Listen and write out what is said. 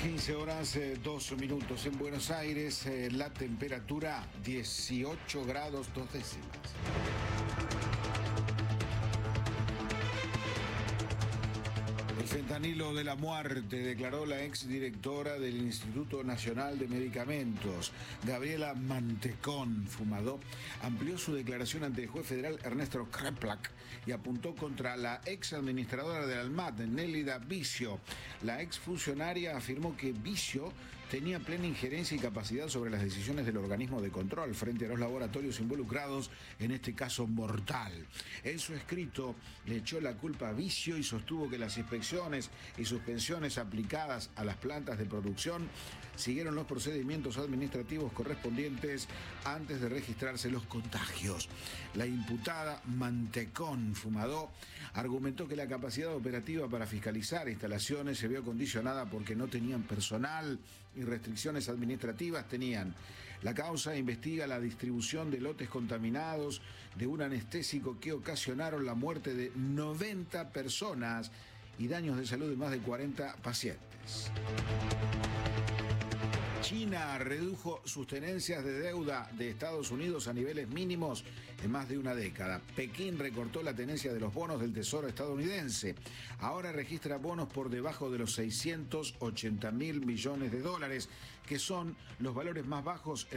15 horas 2 minutos en Buenos Aires, la temperatura 18 grados 2 décimas. El fentanilo de la muerte, declaró la exdirectora del Instituto Nacional de Medicamentos, Gabriela Mantecón Fumadó, amplió su declaración ante el juez federal Ernesto Kreplak y apuntó contra la ex administradora del ALMAT, Nélida Vicio. La ex funcionaria afirmó que Vicio tenía plena injerencia y capacidad sobre las decisiones del organismo de control frente a los laboratorios involucrados en este caso mortal. En su escrito le echó la culpa a Vicio y sostuvo que las inspecciones y suspensiones aplicadas a las plantas de producción siguieron los procedimientos administrativos correspondientes antes de registrarse los contagios. La imputada Mantecón Fumadó argumentó que la capacidad operativa para fiscalizar instalaciones se vio condicionada porque no tenían personal y restricciones administrativas tenían. La causa investiga la distribución de lotes contaminados de un anestésico que ocasionaron la muerte de 90 personas y daños de salud de más de 40 pacientes. China redujo sus tenencias de deuda de Estados Unidos a niveles mínimos en más de una década. Pekín recortó la tenencia de los bonos del Tesoro estadounidense. Ahora registra bonos por debajo de los 680.000 millones de dólares, que son los valores más bajos